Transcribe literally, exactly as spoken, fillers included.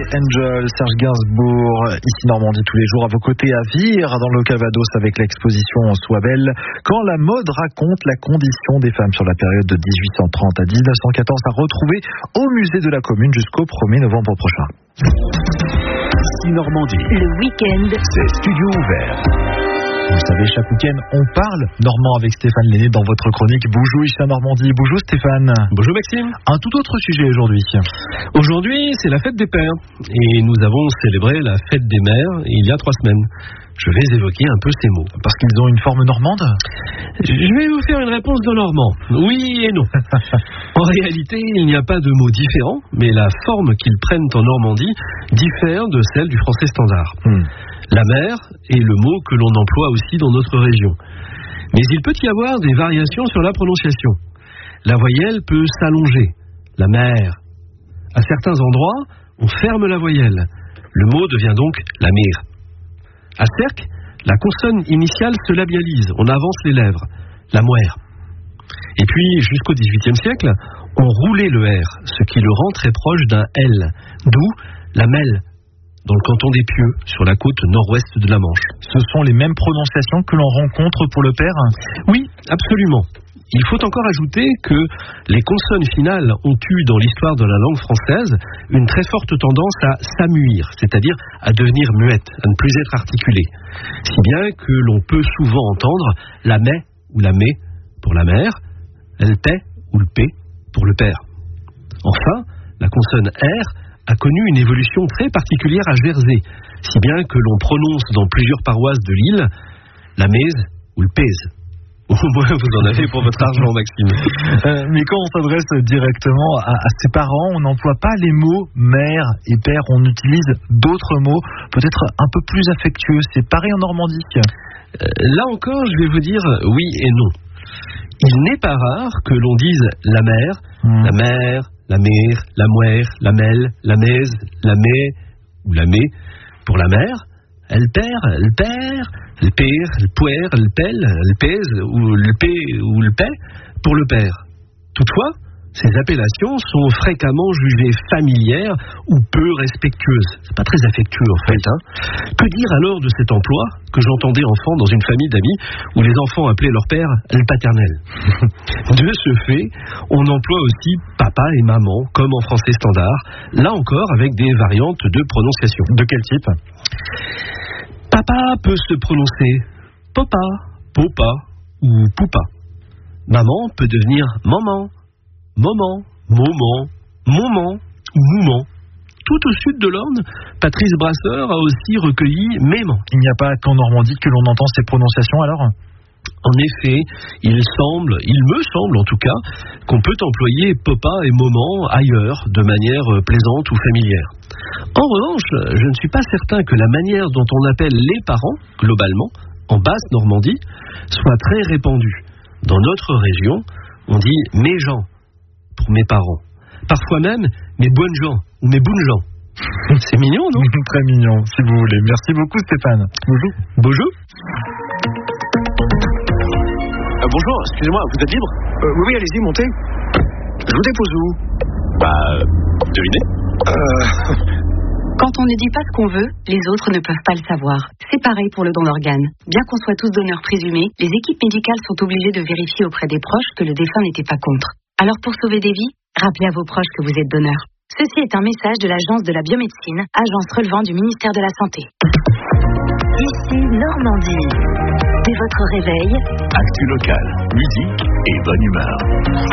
Angel, Serge Gainsbourg, ici Normandie tous les jours à vos côtés à Vire, dans le Calvados avec l'exposition Sois belle, quand la mode raconte la condition des femmes sur la période de dix-huit cent trente à dix-neuf cent quatorze à retrouver au musée de la Commune jusqu'au premier novembre prochain. Ici Normandie. Le week-end, C'est studio ouvert. Vous savez, chaque week-end, on parle normand avec Stéphane Lenné dans votre chronique Boujou ici à Normandie. Bonjour Stéphane. Bonjour Maxime. Un tout autre sujet aujourd'hui. Aujourd'hui, c'est la fête des pères. Et nous avons célébré la fête des mères il y a trois semaines. Je vais évoquer un peu ces mots. Parce qu'ils ont une forme normande ? Je vais vous faire une réponse de normand. Oui et non. En réalité, il n'y a pas de mots différents, mais la forme qu'ils prennent en Normandie diffère de celle du français standard. Hmm. La mère est le mot que l'on emploie aussi dans notre région. Mais il peut y avoir des variations sur la prononciation. La voyelle peut s'allonger. La mère. À certains endroits, on ferme la voyelle. Le mot devient donc la mère. À Sercq, la consonne initiale se labialise. On avance les lèvres. La mouère. Et puis, jusqu'au dix-huitième siècle, on roulait le R, ce qui le rend très proche d'un L. D'où la melle, dans le canton des Pieux, sur la côte nord-ouest de la Manche. Ce sont les mêmes prononciations que l'on rencontre pour le père ? Oui, absolument. Il faut encore ajouter que les consonnes finales ont eu dans l'histoire de la langue française une très forte tendance à s'amuir, c'est-à-dire à devenir muette, à ne plus être articulée. Si bien que l'on peut souvent entendre la mais ou la mais pour la mère, le paix ou le p pour le père. Enfin, la consonne R a connu une évolution très particulière à Jersey, si bien que l'on prononce dans plusieurs paroisses de l'île la mèze ou le pèse. Au moins, vous en avez pour votre argent, Maxime. Euh, mais quand on s'adresse directement à, à ses parents, on n'emploie pas les mots mère et père. On utilise d'autres mots, peut-être un peu plus affectueux. C'est pareil en Normandie. Euh, là encore, je vais vous dire oui et non. Il n'est pas rare que l'on dise la mère, mmh. la mère, la mère, la mouère, la mêle, la mèze, la mé ou la mé pour la mère. Elle perd, elle perd, elle père, elle poire, elle pèle, elle pèse, ou le p ou le paie pour le père. Toutefois, ces appellations sont fréquemment jugées familières ou peu respectueuses. C'est pas très affectueux en fait. Hein. Que dire alors de cet emploi que j'entendais enfant dans une famille d'amis où les enfants appelaient leur père le paternel. De ce fait, on emploie aussi papa et maman comme en français standard, là encore avec des variantes de prononciation. De quel type ? Papa peut se prononcer papa, popa ou poupa. Maman peut devenir maman, moment, moment, moment ou moument. Tout au sud de l'Orne, Patrice Brasseur a aussi recueilli mément. Il n'y a pas qu'en Normandie que l'on entend ces prononciations alors ? En effet, il semble, il me semble en tout cas, qu'on peut employer papa et moment ailleurs, de manière plaisante ou familière. En revanche, je ne suis pas certain que la manière dont on appelle les parents, globalement, en basse Normandie, soit très répandue. Dans notre région, on dit mes gens pour mes parents. Parfois même mes bonnes gens ou mes bonnes gens. C'est mignon, non ? Très mignon, si vous voulez. Merci beaucoup Stéphane. Bonjour. Bonjour. Euh, bonjour, excusez-moi, vous êtes libre ? euh, Oui, oui, allez-y, montez. Je vous dépose où ? Bah, devinez. Euh... Quand on ne dit pas ce qu'on veut, les autres ne peuvent pas le savoir. C'est pareil pour le don d'organes. Bien qu'on soit tous donneurs présumés, les équipes médicales sont obligées de vérifier auprès des proches que le défunt n'était pas contre. Alors pour sauver des vies, rappelez à vos proches que vous êtes donneur. Ceci est un message de l'Agence de la biomédecine, agence relevant du ministère de la Santé. Ici Normandie. Dès votre réveil, Actu local, musique et bonne humeur.